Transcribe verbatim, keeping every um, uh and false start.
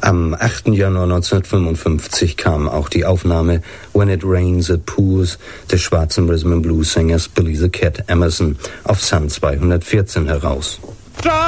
Am achten Januar neunzehnhundertfünfundfünfzig kam auch die Aufnahme When It Rains It Pours des schwarzen Rhythm and Blues Sängers Billy the Cat Emerson auf Sun zweihundertvierzehn heraus.